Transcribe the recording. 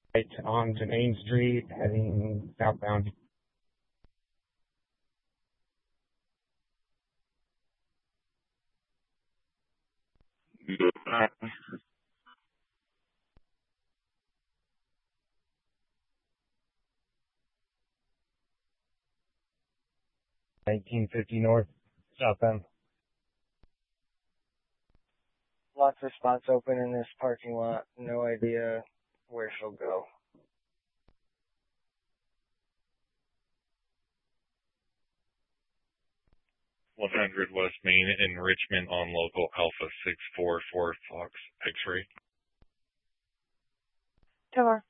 Right onto Main Street, heading southbound. Yeah. 1950 north, southbound. Lots of spots open in this parking lot. No idea where she'll go. 100 West Main in Richmond on local Alpha 644 Fox X-ray. Tower.